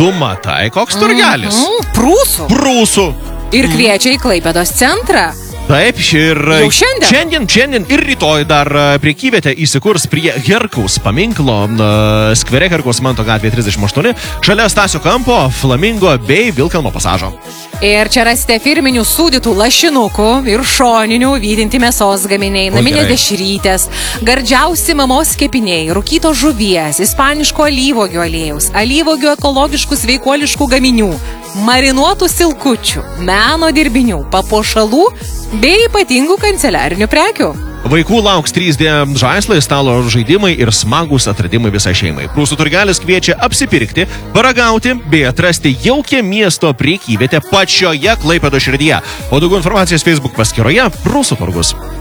Tu matai, koks turgelis. Prūsų. Ir kviečia į Klaipėdos centrą. Taip, ir Jau šiandien? Šiandien ir rytoj dar prekyvietė įsikurs prie Herkaus paminklo skvere Herkaus Manto gatvėje 38, šalia Stasio kampo, Flamingo bei Vilkalno pasažo. Ir čia rasite firminių sūdytų lašinukų ir šoninių vydinti mėsos gaminiai, naminės dešrytės, gardžiausi mamos kepiniai, rūkytos žuvies, ispaniško alyvuogių aliejaus, alyvuogių ekologiškų sveikuoliškų gaminių, marinuotų silkučių, meno dirbinių, papuošalų bei ypatingų kanceliarinių prekių. Vaikų lauks 3D žaislai, stalo žaidimai ir smagūs atradimai visai šeimai. Prūsų turgelis kviečia apsipirkti, paragauti bei atrasti jaukią miesto prekyvietę pačioje Klaipėdos širdyje. O daugiau informacijos Facebook paskyroje Prūsų turgus.